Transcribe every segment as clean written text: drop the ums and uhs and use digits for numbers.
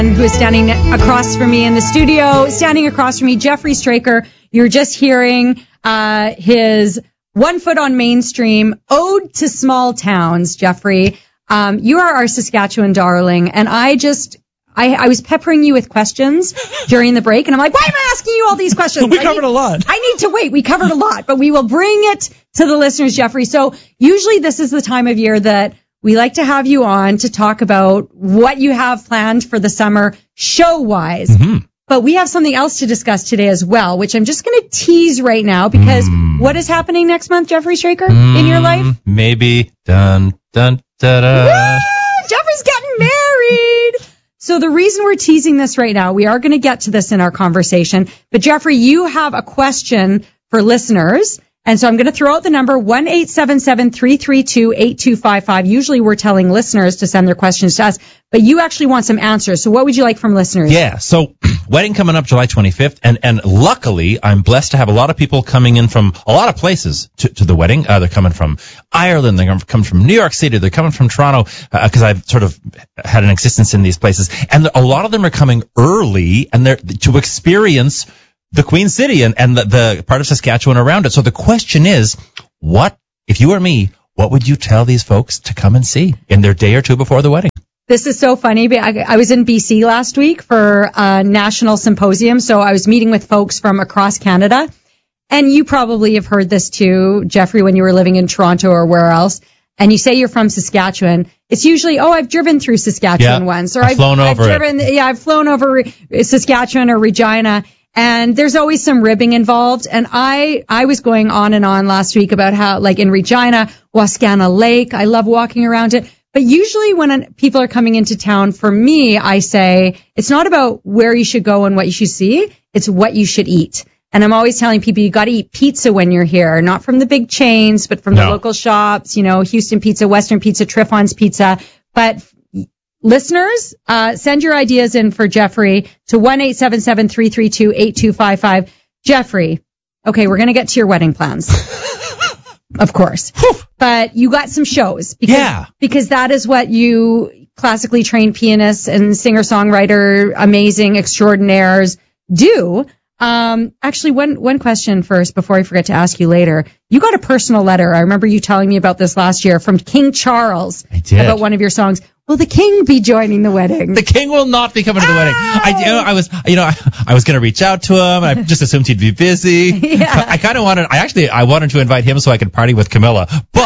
who is standing across from me in the studio. Standing across from me, Jeffrey Straker. You're just hearing his One Foot on Mainstream Ode to Small Towns, Jeffrey. You are our Saskatchewan darling, and I was peppering you with questions during the break, and I'm like, why am I asking you all these questions? We covered a lot. I need to wait. We covered a lot, but we will bring it to the listeners, Jeffrey. So usually this is the time of year that we like to have you on to talk about what you have planned for the summer show-wise. Mm-hmm. But we have something else to discuss today as well, which I'm just going to tease right now because what is happening next month, Jeffrey Straker, in your life? Maybe. Dun, dun, da, da. Woo! Jeffrey's getting married. So the reason we're teasing this right now, we are going to get to this in our conversation. But Jeffrey, you have a question for listeners. And so I'm going to throw out the number 1-877-332-8255. Usually we're telling listeners to send their questions to us, but you actually want some answers. So what would you like from listeners? Yeah. So wedding coming up July 25th. And luckily I'm blessed to have a lot of people coming in from a lot of places to the wedding. They're coming from Ireland. They're coming from New York City. They're coming from Toronto, cause I've sort of had an existence in these places. And a lot of them are coming early and they're to experience the Queen City and the part of Saskatchewan around it. So the question is, if you were me, what would you tell these folks to come and see in their day or two before the wedding? This is so funny. I was in BC last week for a national symposium. So I was meeting with folks from across Canada. And you probably have heard this too, Jeffrey, when you were living in Toronto or where else. And you say you're from Saskatchewan. It's usually, I've driven through Saskatchewan once. Or I've flown over Saskatchewan or Regina. And there's always some ribbing involved. And I was going on and on last week about how, like in Regina, Wascana Lake, I love walking around it. But usually when people are coming into town, for me, I say, it's not about where you should go and what you should see. It's what you should eat. And I'm always telling people you got to eat pizza when you're here, not from the big chains, but from the local shops, Houston Pizza, Western Pizza, Triffon's Pizza. But listeners, send your ideas in for Jeffrey to 1-877-332-8255. Jeffrey, okay, we're going to get to your wedding plans. Of course. But you got some shows. Because that is what you classically trained pianists and singer-songwriter, amazing extraordinaires do. Actually, one question first before I forget to ask you later. You got a personal letter. I remember you telling me about this last year from King Charles. I did. About one of your songs. Will the king be joining the wedding? The king will not be coming to the wedding. I was going to reach out to him. I just assumed he'd be busy. Yeah. I wanted to invite him so I could party with Camilla.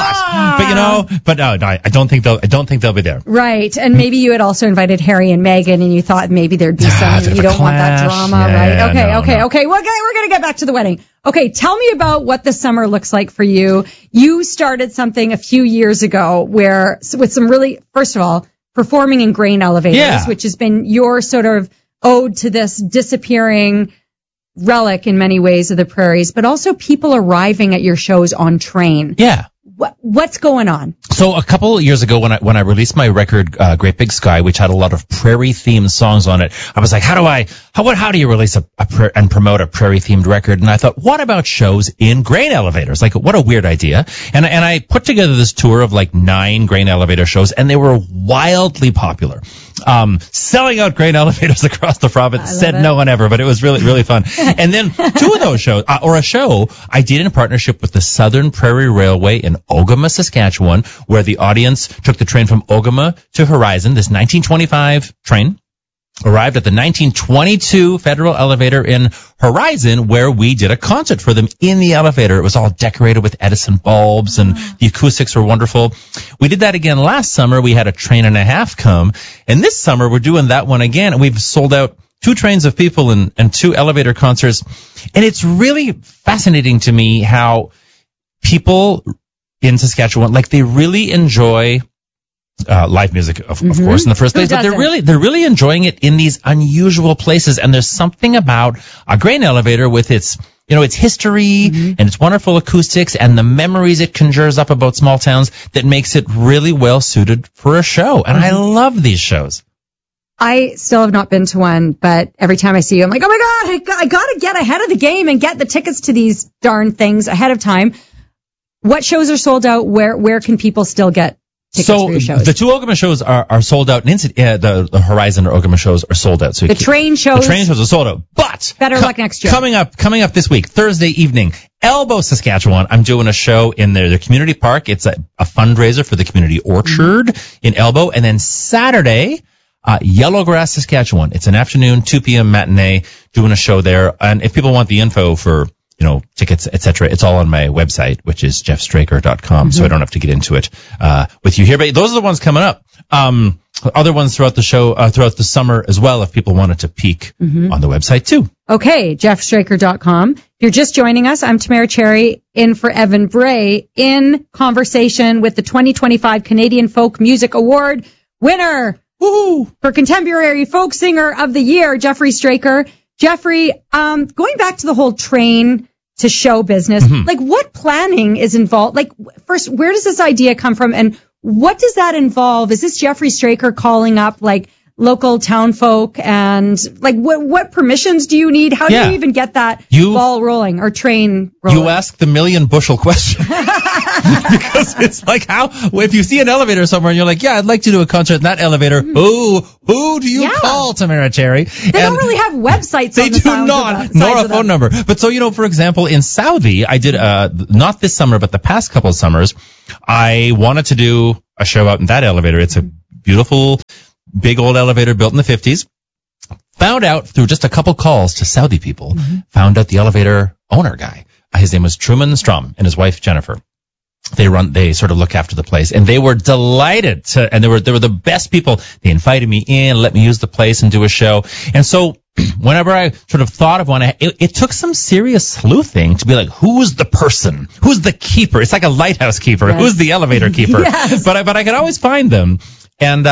But no, I don't think they'll be there. Right. And maybe you had also invited Harry and Meghan and you thought maybe there'd be you don't want that drama, right? Okay. We're going to get back to the wedding. Okay, tell me about what the summer looks like for you. You started something a few years ago with some really, first of all, performing in grain elevators, which has been your sort of ode to this disappearing relic in many ways of the prairies, but also people arriving at your shows on train. Yeah. What's going on? So a couple of years ago when I released my record, Great Big Sky, which had a lot of prairie themed songs on it, I was like, how do you release and promote a prairie themed record? And I thought, what about shows in grain elevators? Like, what a weird idea. And I put together this tour of like 9 grain elevator shows and they were wildly popular. Selling out grain elevators across the province, said no one ever, but it was really, really fun. And then 2 of those shows, or a show I did in partnership with the Southern Prairie Railway in Ogama, Saskatchewan, where the audience took the train from Ogama to Horizon, this 1925 train, arrived at the 1922 Federal Elevator in Horizon, where we did a concert for them in the elevator. It was all decorated with Edison bulbs, and the acoustics were wonderful. We did that again last summer. We had a train and a half come, and this summer we're doing that one again, and we've sold out 2 trains of people and 2 elevator concerts. And it's really fascinating to me how people in Saskatchewan, like, they really enjoy live music, of course, in the first place, but they're really enjoying it in these unusual places. And there's something about a grain elevator with its history and its wonderful acoustics and the memories it conjures up about small towns that makes it really well suited for a show. And I love these shows. I still have not been to one, but every time I see you, I'm like, oh my God, I got to get ahead of the game and get the tickets to these darn things ahead of time. What shows are sold out? Where can people still get tickets So for your shows. the two Ogama shows are sold out. The Horizon or Ogama shows are sold out. So The train shows are sold out. But better luck next year. Coming up this week, Thursday evening, Elbow, Saskatchewan. I'm doing a show in their community park. It's a fundraiser for the community orchard in Elbow. And then Saturday, Yellowgrass, Saskatchewan. It's an afternoon, 2 p.m. matinee, doing a show there. And if people want the info for, tickets, etc., it's all on my website, which is jeffstraker.com. So I don't have to get into it, with you here. But those are the ones coming up. Other ones throughout the show, throughout the summer as well, if people wanted to peek on the website too. Okay, jeffstraker.com. If you're just joining us, I'm Tamara Cherry in for Evan Bray in conversation with the 2025 Canadian Folk Music Award winner. Woo! For Contemporary Folk Singer of the Year, Jeffrey Straker. Jeffrey, going back to the whole train to show business, like what planning is involved? Like first, where does this idea come from and what does that involve? Is this Jeffrey Straker calling up like local town folk and like what permissions do you need? How do you even get that ball rolling or train rolling? You ask the million bushel question. Because it's like if you see an elevator somewhere and you're like, I'd like to do a concert in that elevator. Who do you call, Tamara Cherry? They don't really have websites. They do not, nor a phone number. But so, for example, in Southie, I did, not this summer, but the past couple of summers, I wanted to do a show out in that elevator. It's a beautiful, big old elevator built in the 50s. Found out through just a couple calls to Saudi people, found out the elevator owner guy. His name was Truman Strom and his wife Jennifer. They sort of look after the place and they were delighted and they were the best people. They invited me in, let me use the place and do a show. And so whenever I sort of thought of one, it took some serious sleuthing to be like, who's the person? Who's the keeper? It's like a lighthouse keeper. Yes. Who's the elevator keeper? Yes. But I could always find them. And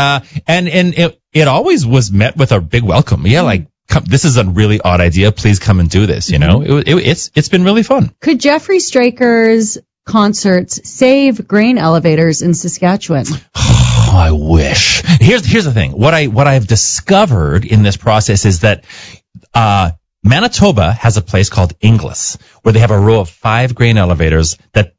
it always was met with a big welcome. Yeah, like, this is a really odd idea. Please come and do this. It's been really fun. Could Jeffrey Straker's concerts save grain elevators in Saskatchewan? Oh, I wish. Here's the thing. What I've discovered in this process is that Manitoba has a place called Inglis where they have a row of 5 grain elevators that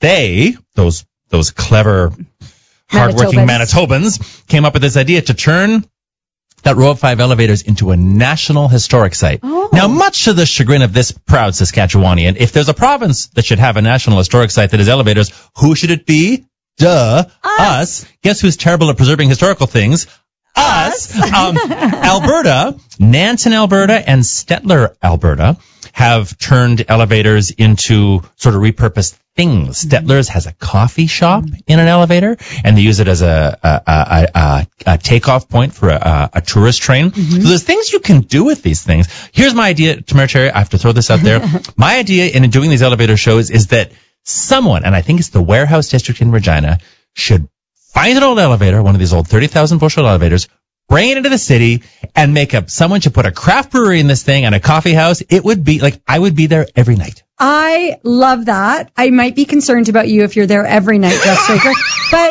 those clever hardworking Manitobans came up with this idea to turn that row of 5 elevators into a national historic site. Oh. Now, much to the chagrin of this proud Saskatchewanian, if there's a province that should have a national historic site that is elevators, who should it be? Duh. Us. Guess who's terrible at preserving historical things? Us. Alberta, Nanton, Alberta, and Stettler, Alberta, have turned elevators into sort of repurposed things. Stettler's has a coffee shop in an elevator, and they use it as a takeoff point for a tourist train. So there's things you can do with these things. Here's my idea, Tamara Cherry. I have to throw this out there. My idea in doing these elevator shows is that someone, and I think it's the Warehouse District in Regina, should find an old elevator, one of these old 30,000 bushel elevators, bring it into the city, and someone should put a craft brewery in this thing and a coffee house. It would be like, I would be there every night. I love that. I might be concerned about you if you're there every night, Jeff Straker.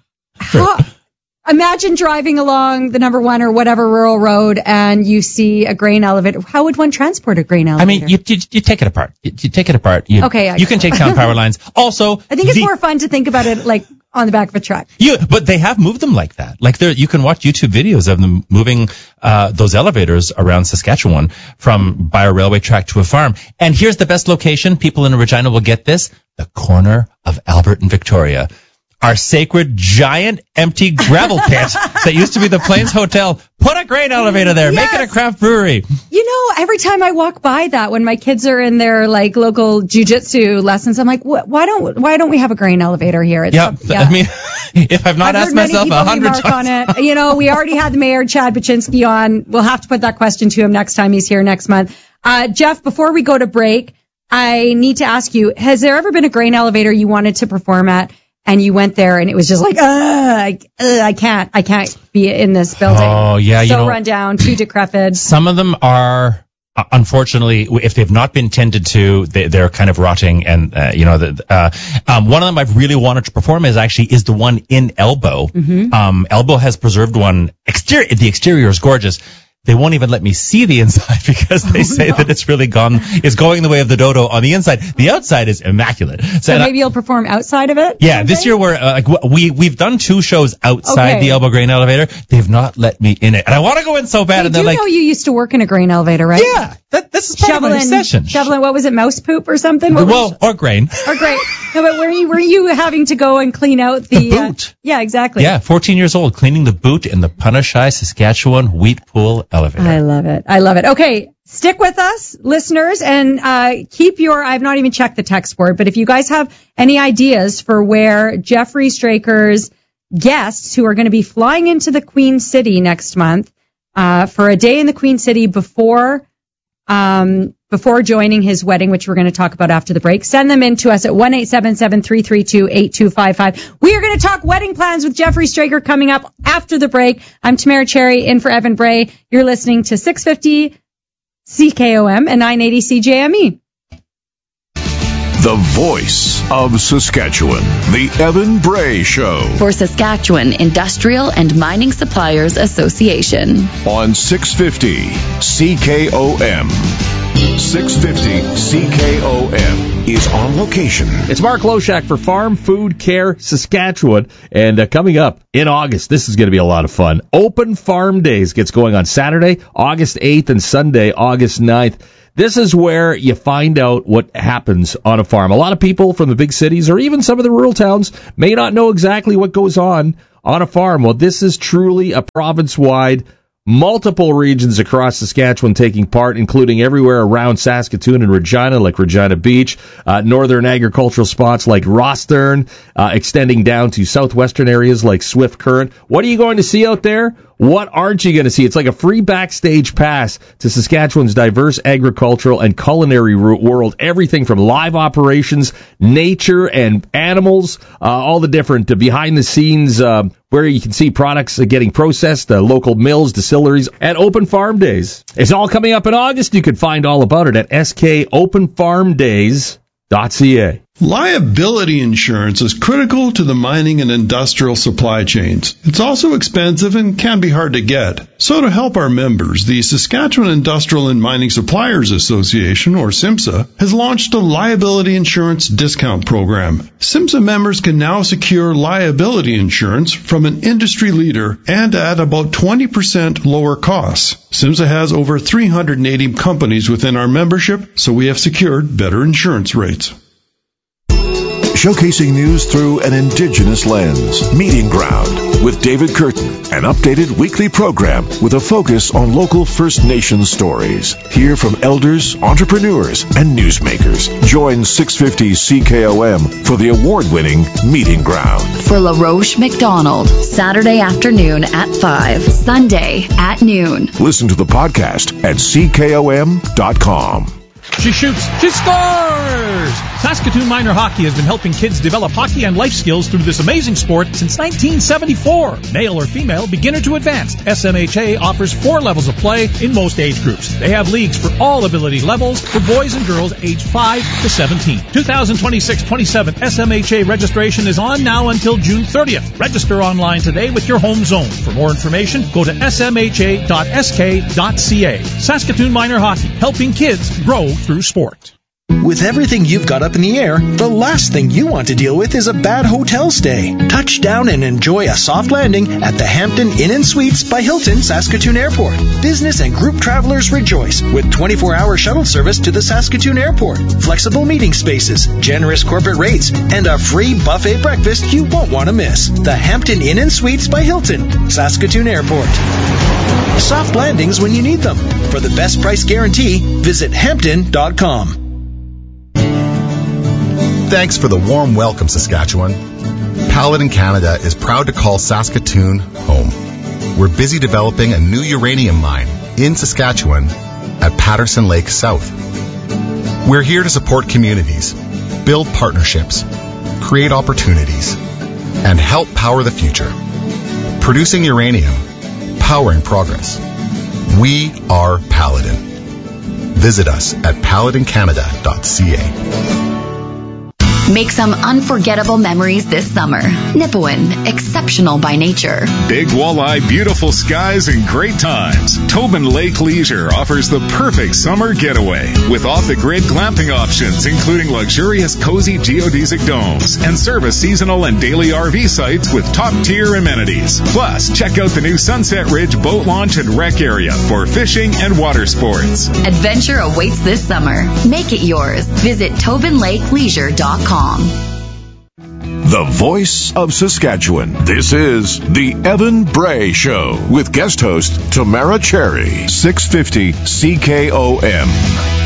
But imagine driving along the number 1 or whatever rural road and you see a grain elevator. How would one transport a grain elevator? I mean, you take it apart. You take it apart. You can take down power lines. Also, I think it's more fun to think about it like on the back of a truck. But they have moved them like that. Like you can watch YouTube videos of them moving those elevators around Saskatchewan by a railway track to a farm. And here's the best location. People in Regina will get this. The corner of Albert and Victoria. Our sacred, giant, empty gravel pit that used to be the Plains Hotel. Put a grain elevator there. Yes. Make it a craft brewery. Every time I walk by that, when my kids are in their like local jiu-jitsu lessons, I'm like, why don't we have a grain elevator here? I mean, if I've not asked myself 100 times on it, we already had the mayor, Chad Baczynski, on. We'll have to put that question to him next time he's here next month. Jeff, before we go to break, I need to ask you, has there ever been a grain elevator you wanted to perform at? And you went there and it was just like, I can't be in this building. Oh, yeah. So run down, too decrepit. Some of them are, unfortunately, if they've not been tended to, they're kind of rotting. And, one of them I've really wanted to perform is the one in Elbow. Elbow has preserved one. The exterior is gorgeous. they won't even let me see the inside because they say that it's really is going the way of the dodo on the inside. The outside is immaculate. So maybe you'll perform outside of it? Yeah, this year we've done 2 shows outside the Elbow Grain elevator. They've not let me in it. And I want to go in so bad. And they're like, know you used to work in a grain elevator, right? Yeah. This is part of my session. Shoveling, what was it, mouse poop or something? Or grain. Or grain. No, but were you having to go and clean out the boot? Yeah, exactly. Yeah, 14 years old, cleaning the boot in the Punashai, Saskatchewan Wheat Pool elevator. I love it. Okay, stick with us, listeners, and I've not even checked the text board, but if you guys have any ideas for where Jeffrey Straker's guests who are going to be flying into the Queen City next month for a day in the Queen City before joining his wedding, which we're going to talk about after the break, send them in to us at 1-877-332-8255. We are going to talk wedding plans with Jeffrey Straker coming up after the break. I'm Tamara Cherry in for Evan Bray. You're listening to 650 CKOM and 980 CJME. The voice of Saskatchewan, the Evan Bray Show. For Saskatchewan Industrial and Mining Suppliers Association. On 650 CKOM. 650 CKOM is on location. It's Mark Loshak for Farm Food Care Saskatchewan. And coming up in August, this is going to be a lot of fun. Open Farm Days gets going on Saturday, August 8th, and Sunday, August 9th. This is where you find out what happens on a farm. A lot of people from the big cities or even some of the rural towns may not know exactly what goes on a farm. Well, this is truly a province-wide, multiple regions across Saskatchewan taking part, including everywhere around Saskatoon and Regina, like Regina Beach, northern agricultural spots like Rosthern, extending down to southwestern areas like Swift Current. What are you going to see out there? What aren't you going to see? It's like a free backstage pass to Saskatchewan's diverse agricultural and culinary world. Everything from live operations, nature and animals, all the different behind the scenes where you can see products getting processed, local mills, distilleries, and Open Farm Days. It's all coming up in August. You can find all about it at skopenfarmdays.ca. Liability insurance is critical to the mining and industrial supply chains. It's also expensive and can be hard to get. So to help our members, the Saskatchewan Industrial and Mining Suppliers Association, or SIMSA, has launched a liability insurance discount program. SIMSA members can now secure liability insurance from an industry leader and at about 20% lower costs. SIMSA has over 380 companies within our membership, so we have secured better insurance rates. Showcasing news through an Indigenous lens. Meeting Ground with David Curtin, an updated weekly program with a focus on local First Nations stories. Hear from elders, entrepreneurs, and newsmakers. Join 650 CKOM for the award-winning Meeting Ground. For LaRoche McDonald, Saturday afternoon at 5, Sunday at noon. Listen to the podcast at CKOM.com. She shoots. She scores! Saskatoon Minor Hockey has been helping kids develop hockey and life skills through this amazing sport since 1974. Male or female, beginner to advanced, SMHA offers 4 levels of play in most age groups. They have leagues for all ability levels for boys and girls aged 5 to 17. 2026-27 SMHA registration is on now until June 30th. Register online today with your home zone. For more information, go to smha.sk.ca. Saskatoon Minor Hockey, helping kids grow through sport. With everything you've got up in the air, the last thing you want to deal with is a bad hotel stay. Touch down and enjoy a soft landing at the Hampton Inn & Suites by Hilton Saskatoon Airport. Business and group travelers rejoice with 24-hour shuttle service to the Saskatoon Airport, flexible meeting spaces, generous corporate rates, and a free buffet breakfast you won't want to miss. The Hampton Inn & Suites by Hilton, Saskatoon Airport. Soft landings when you need them. For the best price guarantee, visit Hampton.com. Thanks for the warm welcome, Saskatchewan. Paladin Canada is proud to call Saskatoon home. We're busy developing a new uranium mine in Saskatchewan at Patterson Lake South. We're here to support communities, build partnerships, create opportunities, and help power the future. Producing uranium, powering progress. We are Paladin. Visit us at paladincanada.ca. Make some unforgettable memories this summer. Nipawin, exceptional by nature. Big walleye, beautiful skies, and great times. Tobin Lake Leisure offers the perfect summer getaway with off-the-grid glamping options, including luxurious, cozy geodesic domes and service seasonal and daily RV sites with top-tier amenities. Plus, check out the new Sunset Ridge boat launch and rec area for fishing and water sports. Adventure awaits this summer. Make it yours. Visit TobinLakeLeisure.com. The voice of Saskatchewan. This is The Evan Bray Show with guest host Tamara Cherry, 650 CKOM.